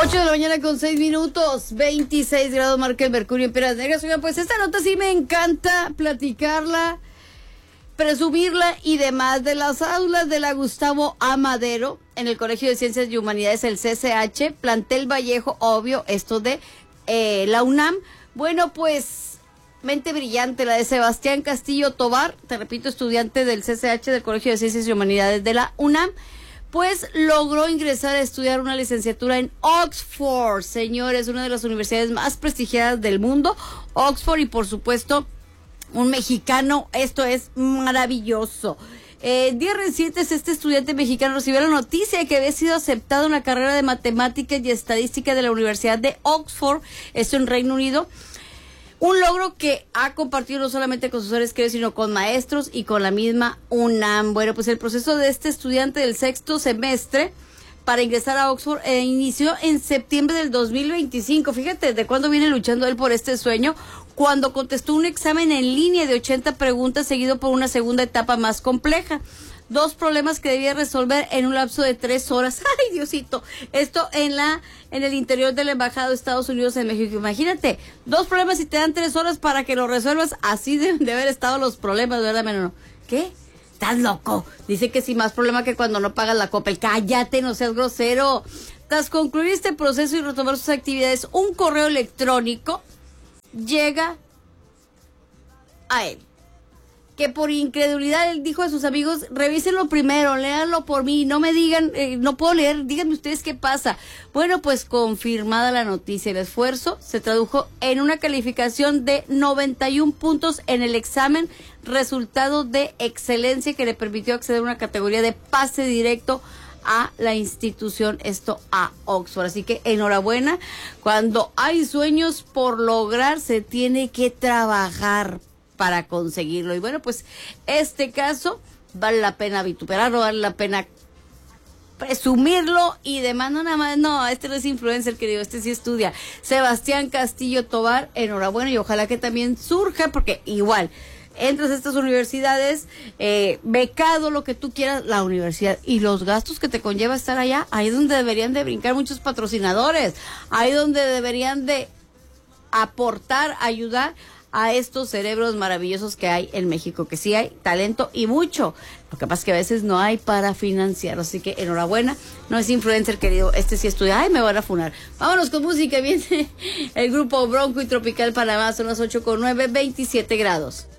8 de la mañana con 6 minutos, 26 grados marca el mercurio en Piedras Negras. Oigan, pues esta nota sí me encanta platicarla, presumirla y demás. De las aulas de la Gustavo A. Madero, en el Colegio de Ciencias y Humanidades, el CCH, Plantel Vallejo, obvio, esto de la UNAM. Bueno, pues, mente brillante, la de Sebastián Castillo Tobar, te repito, estudiante del CCH, del Colegio de Ciencias y Humanidades de la UNAM, pues logró ingresar a estudiar una licenciatura en Oxford, señores, una de las universidades más prestigiadas del mundo, Oxford, y por supuesto, un mexicano. Esto es maravilloso. Días recientes, este estudiante mexicano recibió la noticia de que había sido aceptado en la carrera de Matemáticas y Estadística de la Universidad de Oxford, esto en Reino Unido. Un logro que ha compartido no solamente con sus seres queridos, sino con maestros y con la misma UNAM. Bueno, pues el proceso de este estudiante del sexto semestre para ingresar a Oxford inició en septiembre del 2025. Fíjate, ¿de cuándo viene luchando él por este sueño? Cuando contestó un examen en línea de 80 preguntas, seguido por una segunda etapa más compleja. 2 problemas que debía resolver en un lapso de 3 horas. ¡Ay, Diosito! Esto en el interior de la Embajada de Estados Unidos en México. Imagínate, 2 problemas y te dan 3 horas para que lo resuelvas. Así deben de haber estado los problemas, ¿verdad, menor? ¿Qué? ¿Estás loco? Dice que sí, más problema que cuando no pagas la Coppel. ¡Cállate, no seas grosero! Tras concluir este proceso y retomar sus actividades, un correo electrónico llega a él, que por incredulidad él dijo a sus amigos: revísenlo primero, léanlo por mí, no me digan, no puedo leer, díganme ustedes qué pasa. Bueno, pues confirmada la noticia, el esfuerzo se tradujo en una calificación de 91 puntos en el examen, resultado de excelencia que le permitió acceder a una categoría de pase directo a la institución, esto a Oxford. Así que enhorabuena. Cuando hay sueños por lograr, se tiene que trabajar para conseguirlo. Y bueno, pues este caso vale la pena vituperarlo, vale la pena presumirlo y demás. No, nada más, no, este no es influencer, querido, este sí estudia. Sebastián Castillo Tobar, enhorabuena, y ojalá que también surja, porque igual entras a estas universidades, becado, lo que tú quieras, la universidad y los gastos que te conlleva estar allá, ahí es donde deberían de brincar muchos patrocinadores, ahí donde deberían de aportar, ayudar a estos cerebros maravillosos que hay en México, que sí hay talento y mucho. Lo que pasa es que a veces no hay para financiar, así que enhorabuena. No es influencer, querido, este sí estudia. Ay, me van a funar. Vámonos con música, viene el grupo Bronco y Tropical Panamá, son las 8:09, 27 grados.